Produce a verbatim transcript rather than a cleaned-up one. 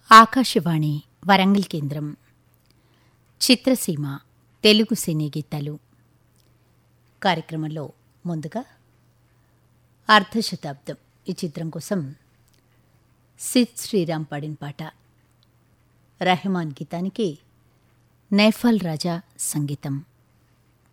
ఆకాశవాణి వరంగల్ కేంద్రం. చిత్రసీమ తెలుగు సినీ గీతాలు కార్యక్రమంలో ముందుగా అర్ధశతాబ్దం ఈ చిత్రం కోసం సిద్ శ్రీరామ్ పాడిన పాట. రెహమాన్ గీతానికి నైఫాల్ రాజా సంగీతం.